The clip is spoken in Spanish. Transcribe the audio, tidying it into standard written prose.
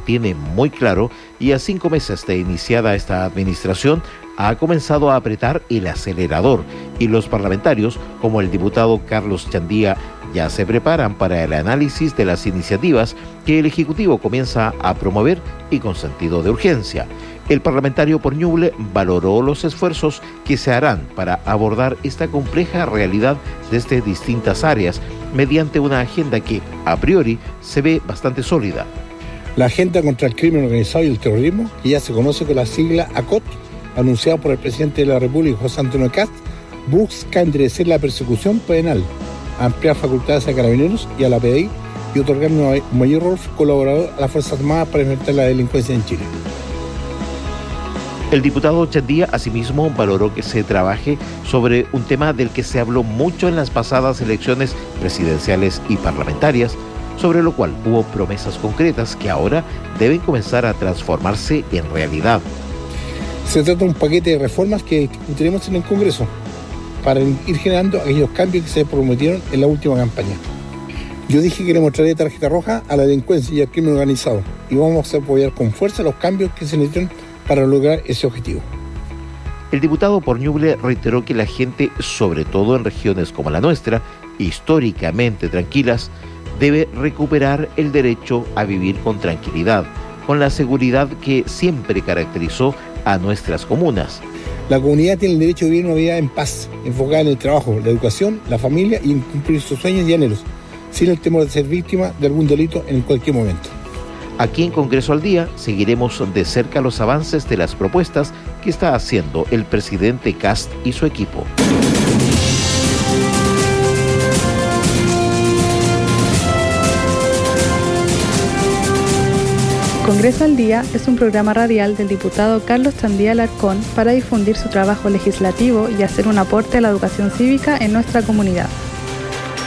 tiene muy claro y a 5 meses de iniciada esta administración ha comenzado a apretar el acelerador y los parlamentarios, como el diputado Carlos Chandía, ya se preparan para el análisis de las iniciativas que el Ejecutivo comienza a promover y con sentido de urgencia. El parlamentario por Ñuble valoró los esfuerzos que se harán para abordar esta compleja realidad desde distintas áreas mediante una agenda que, a priori, se ve bastante sólida. La agenda contra el crimen organizado y el terrorismo, que ya se conoce con la sigla ACOT, anunciada por el presidente de la República, José Antonio Kast, busca endurecer la persecución penal, ampliar facultades a Carabineros y a la PDI y otorgar un mayor rol colaborador a las Fuerzas Armadas para enfrentar la delincuencia en Chile. El diputado Chandía asimismo valoró que se trabaje sobre un tema del que se habló mucho en las pasadas elecciones presidenciales y parlamentarias, sobre lo cual hubo promesas concretas que ahora deben comenzar a transformarse en realidad. Se trata de un paquete de reformas que discutiremos en el Congreso para ir generando aquellos cambios que se prometieron en la última campaña. Yo dije que le mostraría tarjeta roja a la delincuencia y al crimen organizado y vamos a apoyar con fuerza los cambios que se necesitan para lograr ese objetivo. El diputado por Ñuble reiteró que la gente, sobre todo en regiones como la nuestra, históricamente tranquilas, debe recuperar el derecho a vivir con tranquilidad, con la seguridad que siempre caracterizó a nuestras comunas. La comunidad tiene el derecho a vivir una vida en paz, enfocada en el trabajo, la educación, la familia y en cumplir sus sueños y anhelos, sin el temor de ser víctima de algún delito en cualquier momento. Aquí en Congreso al Día seguiremos de cerca los avances de las propuestas que está haciendo el presidente Kast y su equipo. Congreso al Día es un programa radial del diputado Carlos Chandía Alarcón para difundir su trabajo legislativo y hacer un aporte a la educación cívica en nuestra comunidad.